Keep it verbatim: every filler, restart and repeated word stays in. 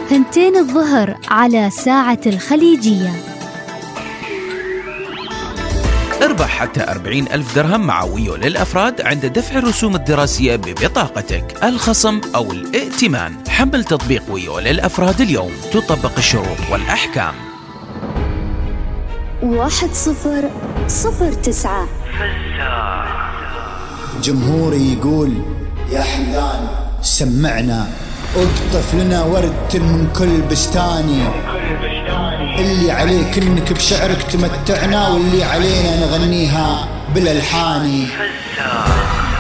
ثنتين الظهر على ساعة الخليجية. اربح حتى أربعين ألف درهم مع ويو للأفراد عند دفع الرسوم الدراسية ببطاقتك، الخصم أو الائتمان. حمل تطبيق ويو للأفراد اليوم، تطبق الشروط والأحكام. واحد صفر صفر تسعة. جمهوري يقول يا حمدان سمعنا، اقطف لنا ورد من كل بستاني، اللي عليك انك بشعرك تمتعنا، واللي علينا نغنيها بالالحاني.